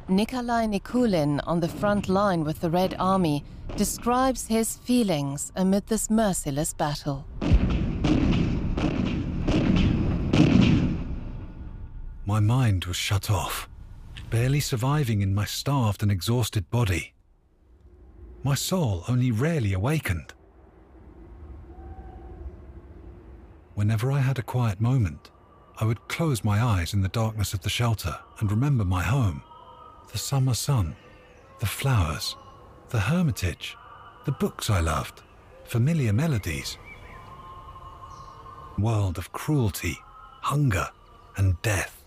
Nikolai Nikulin, on the front line with the Red Army, describes his feelings amid this merciless battle. My mind was shut off, barely surviving in my starved and exhausted body. My soul only rarely awakened. Whenever I had a quiet moment, I would close my eyes in the darkness of the shelter and remember my home, the summer sun, the flowers, the hermitage, the books I loved, familiar melodies. A world of cruelty, hunger, and death.